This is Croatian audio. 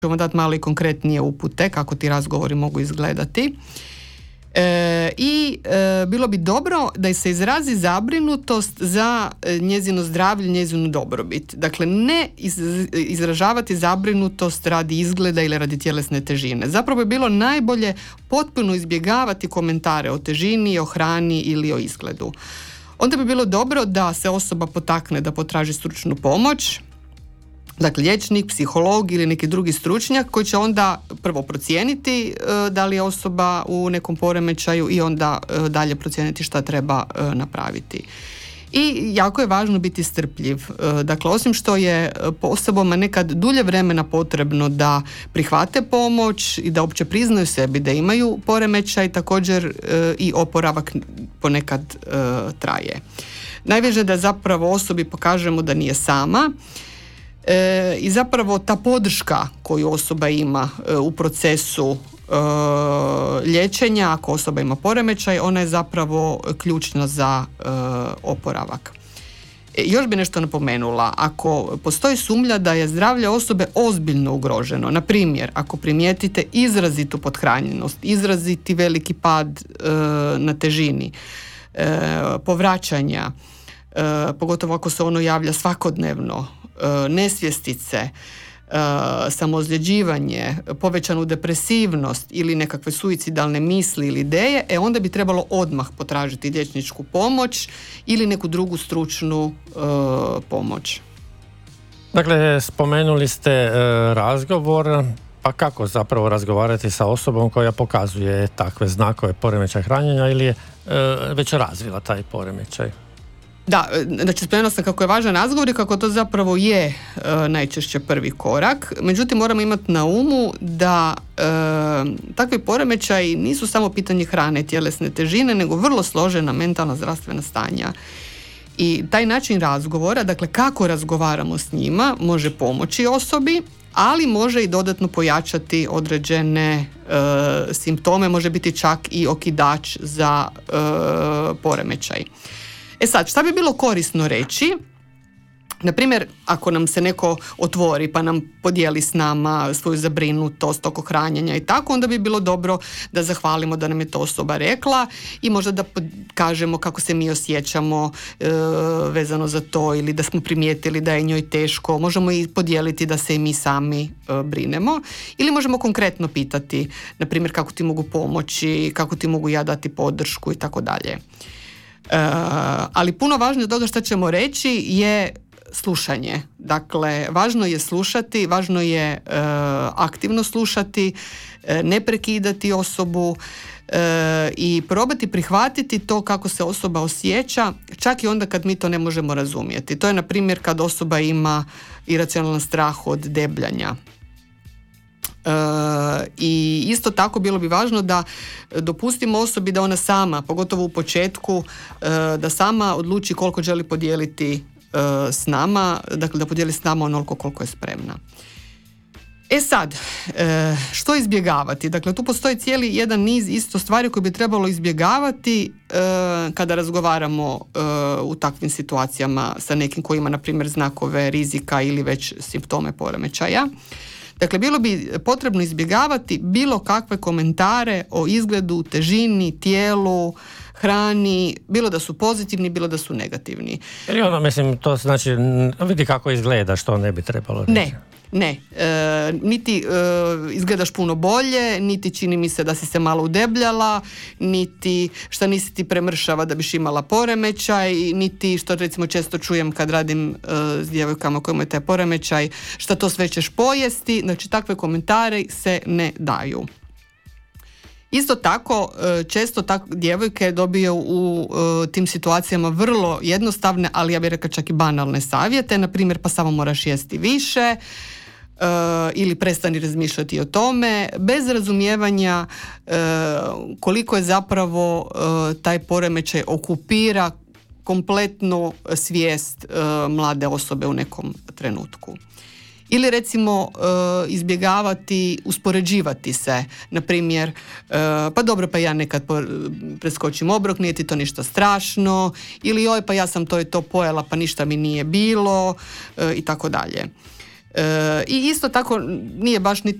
ćemo dati malo i konkretnije upute kako ti razgovori mogu izgledati. Bilo bi dobro da se izrazi zabrinutost za njezino zdravlje, njezinu dobrobit. Dakle, ne izražavati zabrinutost radi izgleda ili radi tjelesne težine. Zapravo je bilo najbolje potpuno izbjegavati komentare o težini, o hrani ili o izgledu. Onda bi bilo dobro da se osoba potakne da potraži stručnu pomoć, dakle liječnik, psiholog ili neki drugi stručnjak koji će onda prvo procijeniti da li je osoba u nekom poremećaju i onda dalje procijeniti šta treba napraviti. I jako je važno biti strpljiv. Dakle, osim što je osobama nekad dulje vremena potrebno da prihvate pomoć i da uopće priznaju sebi da imaju poremećaj, također i oporavak ponekad traje. Najvažnije je da zapravo osobi pokažemo da nije sama. I zapravo ta podrška koju osoba ima u procesu liječenja, ako osoba ima poremećaj, ona je zapravo ključna za oporavak. Još bi nešto napomenula, ako postoji sumnja da je zdravlje osobe ozbiljno ugroženo, na primjer, ako primijetite izrazitu pothranjenost, izraziti veliki pad na težini, povraćanja, pogotovo ako se ono javlja svakodnevno, nesvjestice, samoozljeđivanje, povećanu depresivnost ili nekakve suicidalne misli ili ideje, onda bi trebalo odmah potražiti liječničku pomoć ili neku drugu stručnu pomoć. Dakle, spomenuli ste razgovor, pa kako zapravo razgovarati sa osobom koja pokazuje takve znakove poremećaja hranjenja ili je već razvila taj poremećaj? Da, znači spomenula sam kako je važan razgovor i kako to zapravo je najčešće prvi korak. Međutim, moramo imati na umu da takvi poremećaji nisu samo pitanje hrane i tjelesne težine, nego vrlo složena mentalna zdravstvena stanja. I taj način razgovora, dakle kako razgovaramo s njima, može pomoći osobi, ali može i dodatno pojačati određene simptome, može biti čak i okidač za poremećaj. Sad, šta bi bilo korisno reći? Na primjer, ako nam se neko otvori pa nam podijeli s nama svoju zabrinutost oko hranjenja i tako, onda bi bilo dobro da zahvalimo da nam je to osoba rekla i možda da kažemo kako se mi osjećamo vezano za to ili da smo primijetili da je njoj teško. Možemo i podijeliti da se i mi sami brinemo ili možemo konkretno pitati, na primjer, kako ti mogu pomoći, kako ti mogu ja dati podršku i tako dalje. Ali puno važnije od toga što ćemo reći je slušanje. Dakle, važno je slušati, važno je aktivno slušati, ne prekidati osobu i probati prihvatiti to kako se osoba osjeća, čak i onda kad mi to ne možemo razumjeti. To je, na primjer, kad osoba ima iracionalan strah od debljanja. I isto tako bilo bi važno da dopustimo osobi da ona sama, pogotovo u početku, da sama odluči koliko želi podijeliti s nama, dakle da podijeli s nama onoliko koliko je spremna. Sad, što izbjegavati? Dakle, tu postoji cijeli jedan niz isto stvari koje bi trebalo izbjegavati kada razgovaramo u takvim situacijama sa nekim koji ima, na primjer, znakove rizika ili već simptome poremećaja. Dakle, bilo bi potrebno izbjegavati bilo kakve komentare o izgledu, težini, tijelu, hrani, bilo da su pozitivni, bilo da su negativni. Jer ono, mislim, to znači, vidi kako izgleda, što ne bi trebalo reći. Ne. Niti izgledaš puno bolje, niti čini mi se da si se malo udebljala, niti šta nisi ti premršava da biš imala poremećaj, niti što recimo često čujem kad radim s djevojkama koje imaju taj poremećaj, šta to sve ćeš pojesti. Znači, takve komentare se ne daju. Isto tako, često djevojke dobiju u tim situacijama vrlo jednostavne, ali ja bih rekla čak i banalne savjete, na primjer, pa samo moraš jesti više, ili prestani razmišljati o tome, bez razumijevanja koliko je zapravo taj poremećaj okupira kompletnu svijest mlade osobe u nekom trenutku. Ili recimo izbjegavati, uspoređivati se, na primjer, pa dobro, pa ja nekad preskočim obrok, nije ti to ništa strašno, ili joj, pa ja sam to i to pojela, pa ništa mi nije bilo, i tako dalje. I isto tako nije baš niti